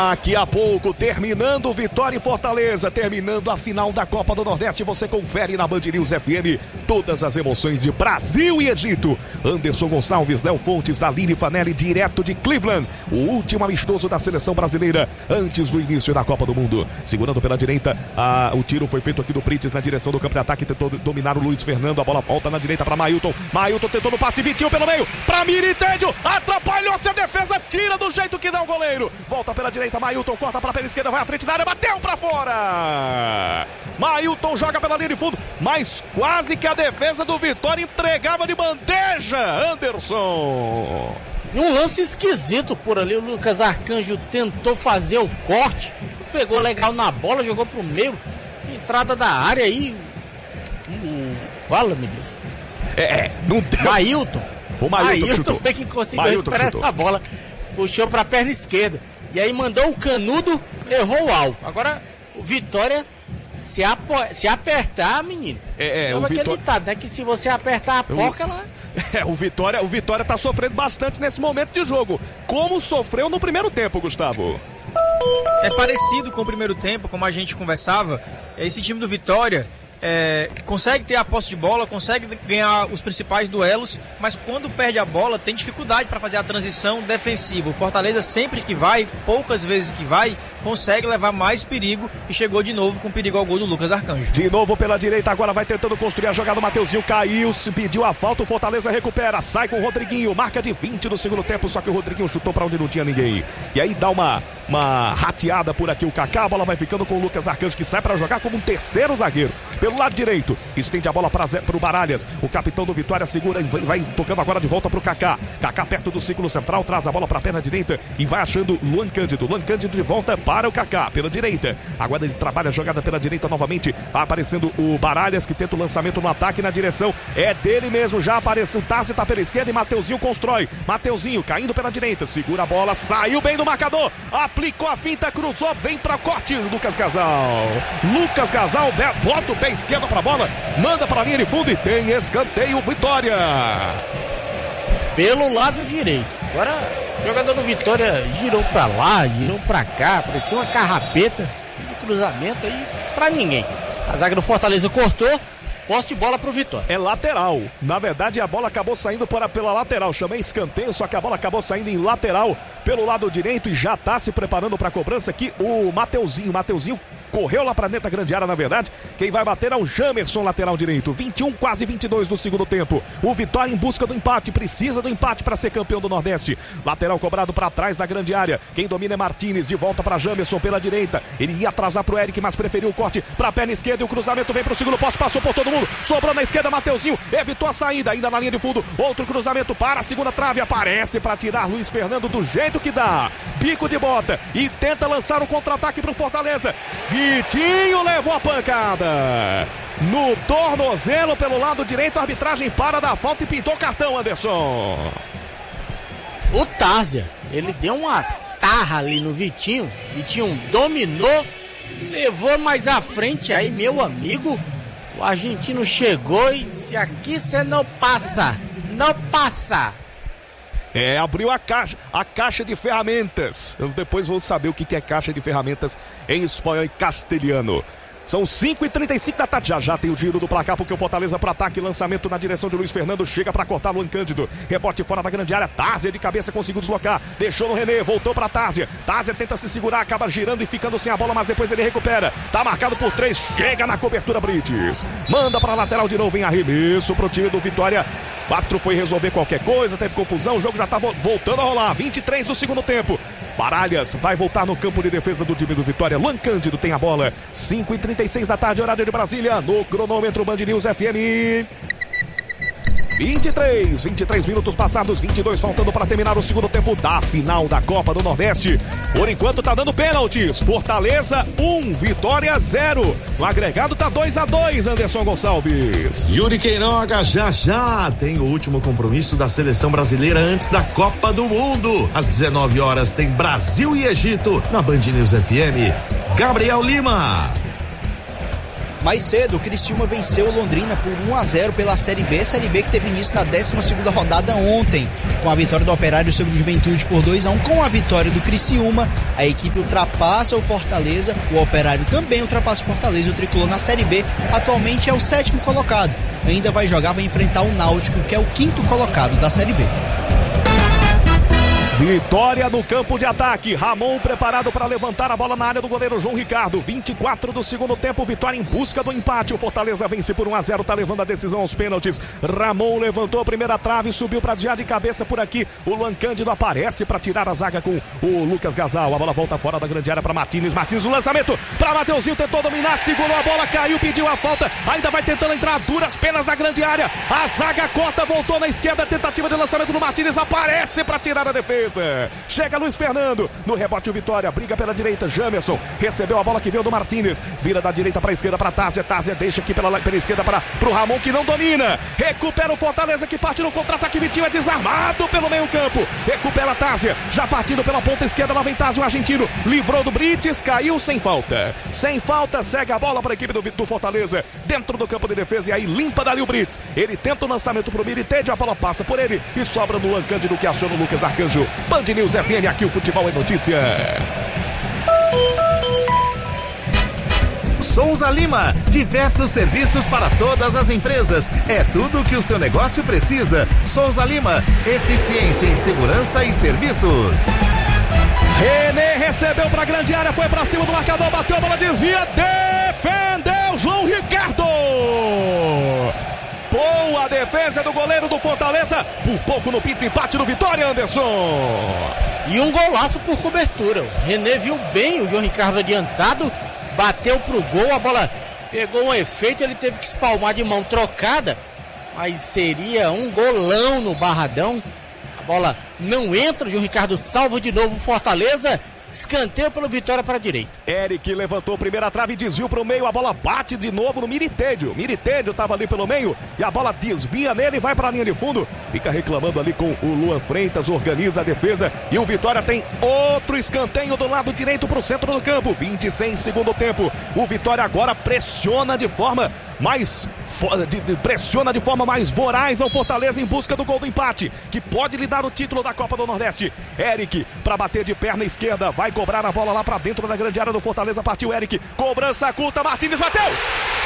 Daqui a pouco, terminando Vitória e Fortaleza, terminando a final da Copa do Nordeste, você confere na Band News FM todas as emoções de Brasil e Egito. Anderson Gonçalves, Léo Fontes, Aline Fanelli, direto de Cleveland, o último amistoso da seleção brasileira antes do início da Copa do Mundo. Segurando pela direita, o tiro foi feito aqui do Brites na direção do campo de ataque, tentou dominar o Luiz Fernando, a bola volta na direita para Mailton. Mailton tentou no passe, Vitinho pelo meio, para Miritêndio, atrapalhou-se a defesa, tira do jeito que dá o goleiro, volta pela direita, Mailton corta para a perna esquerda, vai à frente da área, bateu para fora. Mailton joga pela linha de fundo, mas quase que a defesa do Vitória entregava de bandeja, Anderson. Um lance esquisito por ali, o Lucas Arcanjo tentou fazer o corte, pegou legal na bola, jogou pro meio, entrada da área aí. Fala-me disso. Não deu. Mailton. Foi o Mailton que chutou. Foi quem conseguiu recuperar essa bola, puxou pra perna esquerda. E aí mandou o canudo, errou o alvo. Agora o Vitória se apertar, menino. O Vitória... ditado, né? Que se você apertar a porca, ela... O Vitória tá sofrendo bastante nesse momento de jogo. Como sofreu no primeiro tempo, Gustavo? É parecido com o primeiro tempo, como a gente conversava. Esse time do Vitória consegue ter a posse de bola, consegue ganhar os principais duelos, mas quando perde a bola tem dificuldade para fazer a transição defensiva. O Fortaleza sempre que vai, poucas vezes que vai, consegue levar mais perigo e chegou de novo com perigo ao gol do Lucas Arcanjo. De novo pela direita, agora vai tentando construir a jogada, o Mateuzinho caiu, se pediu a falta, o Fortaleza recupera, sai com o Rodriguinho, marca de 20 no segundo tempo, só que o Rodriguinho chutou para onde não tinha ninguém. E aí dá uma rateada por aqui o Kaká, a bola vai ficando com o Lucas Arcanjo, que sai para jogar como um terceiro zagueiro. Pelo lado direito, estende a bola para o Baralhas, o capitão do Vitória segura e vai tocando agora de volta para o Kaká. Kaká perto do círculo central, traz a bola para a perna direita e vai achando Luan Cândido. Luan Cândido de volta para o Kaká, pela direita. Agora ele trabalha a jogada pela direita novamente, aparecendo o Baralhas, que tenta o lançamento no ataque na direção. É dele mesmo, já apareceu o Tassi, tá pela esquerda e Mateuzinho constrói. Mateuzinho caindo pela direita, segura a bola, saiu bem do marcador, aplicou a finta, cruzou, vem para corte, Lucas Gasal. Lucas Gasal bota o pé esquerdo para a bola, manda para a linha de fundo e tem escanteio, Vitória. Pelo lado direito. Agora o jogador do Vitória girou para lá, girou para cá, parecia uma carrapeta de cruzamento aí para ninguém. A zaga do Fortaleza cortou. Posse de bola pro Vitória. É lateral. Na verdade, a bola acabou saindo pela lateral. Chamei escanteio, só que a bola acabou saindo em lateral pelo lado direito e já tá se preparando para a cobrança aqui o Mateuzinho. Mateuzinho correu lá para dentro da grande área, na verdade. Quem vai bater é o Jamerson, lateral direito. 21, quase 22 do segundo tempo. O Vitória em busca do empate, precisa do empate para ser campeão do Nordeste. Lateral cobrado para trás da grande área. Quem domina é Martínez, de volta para Jamerson pela direita. Ele ia atrasar pro Eric, mas preferiu o corte para a perna esquerda e o cruzamento vem pro segundo poste, passou por todo mundo. Sobrou na esquerda, Mateuzinho evitou a saída, ainda na linha de fundo. Outro cruzamento para a segunda trave, aparece para tirar Luiz Fernando do jeito que dá. Bico de bota e tenta lançar o contra-ataque pro Fortaleza. Vitinho levou a pancada no tornozelo pelo lado direito, a arbitragem para da falta e pintou cartão, Anderson. O Tárzia, ele deu uma tarra ali no Vitinho. Vitinho dominou, levou mais à frente, aí meu amigo, o argentino chegou e disse: aqui você não passa, não passa. Abriu a caixa de ferramentas. Eu depois vou saber o que é caixa de ferramentas em espanhol e castelhano. São 5h35 da tarde, já tem o giro do placar, porque o Fortaleza para ataque, lançamento na direção de Luiz Fernando, chega para cortar Luan Cândido, rebote fora da grande área, Tárzia de cabeça conseguiu deslocar, deixou no René, voltou para Tárzia tenta se segurar, acaba girando e ficando sem a bola, mas depois ele recupera, tá marcado por 3, chega na cobertura Brites, manda para lateral de novo em arremesso pro time do Vitória. O árbitro foi resolver qualquer coisa, teve confusão, o jogo já tá voltando a rolar, 23 do segundo tempo. Baralhas vai voltar no campo de defesa do time do Vitória. Luan Cândido tem a bola. 5h36 da tarde, horário de Brasília, no cronômetro Band News FM. 23 minutos passados, 22 faltando para terminar o segundo tempo da final da Copa do Nordeste. Por enquanto tá dando pênaltis. Fortaleza 1, Vitória 0. O agregado tá 2-2, Anderson Gonçalves. Yuri Queiroga já tem o último compromisso da seleção brasileira antes da Copa do Mundo. Às 19 horas tem Brasil e Egito na Band News FM. Gabriel Lima. Mais cedo, o Criciúma venceu o Londrina por 1-0 pela Série B que teve início na 12ª rodada ontem, com a vitória do Operário sobre o Juventude por 2-1. Com a vitória do Criciúma, a equipe ultrapassa o Fortaleza, o Operário também ultrapassa o Fortaleza e o Tricolor na Série B atualmente é o 7º colocado. Ainda vai enfrentar o Náutico, que é o 5º colocado da Série B. Vitória no campo de ataque. Ramon preparado para levantar a bola na área do goleiro João Ricardo. 24 do segundo tempo. Vitória em busca do empate. O Fortaleza vence por 1-0. Tá levando a decisão aos pênaltis. Ramon levantou a primeira trave. Subiu para desviar de cabeça por aqui. O Luan Cândido aparece para tirar a zaga com o Lucas Gasal. A bola volta fora da grande área para Martins. Martins, o lançamento para Mateuzinho. Tentou dominar. Segurou a bola. Caiu. Pediu a falta. Ainda vai tentando entrar a duras penas na grande área. A zaga corta. Voltou na esquerda. Tentativa de lançamento do Martins. Aparece para tirar a defesa. Chega Luiz Fernando, no rebote o Vitória, briga pela direita, Jamerson, recebeu a bola que veio do Martínez, vira da direita para a esquerda para Tárzia deixa aqui pela esquerda para o Ramon, que não domina, recupera o Fortaleza, que parte no contra-ataque, Vitinho é desarmado pelo meio campo, recupera a Tárzia, já partindo pela ponta esquerda, lá vem Tárzia, o argentino, livrou do Brites, caiu sem falta, segue a bola para a equipe do Fortaleza, dentro do campo de defesa, e aí limpa dali o Brites, ele tenta o lançamento para o Miritede, a bola passa por ele, e sobra no Luan Cândido, que aciona o Lucas Arcanjo. Band News FM, aqui o futebol é notícia. Souza Lima, diversos serviços para todas as empresas. É tudo o que o seu negócio precisa. Souza Lima, eficiência em segurança e serviços. René recebeu para a grande área, foi para cima do marcador, bateu a bola, desvia, defendeu João Ricardo. Boa defesa do goleiro do Fortaleza, por pouco no pinto, empate do Vitória, Anderson. E um golaço por cobertura. O René viu bem o João Ricardo adiantado, bateu pro gol, a bola pegou um efeito, ele teve que espalmar de mão trocada, mas seria um golão no Barradão. A bola não entra, o João Ricardo salva de novo o Fortaleza. Escanteio pelo Vitória para a direita. Eric levantou a primeira trave, desviou para o meio, a bola bate de novo no Miritêdio. Miritêdio estava ali pelo meio e a bola desvia nele, vai para a linha de fundo, fica reclamando ali com o Luan Freitas, organiza a defesa e o Vitória tem outro escanteio do lado direito para o centro do campo. 26 segundo tempo. O Vitória agora pressiona de forma mais voraz ao Fortaleza em busca do gol do empate, que pode lhe dar o título da Copa do Nordeste. Eric para bater de perna esquerda, vai cobrar a bola lá pra dentro da grande área do Fortaleza, partiu Eric, cobrança curta, Martins bateu!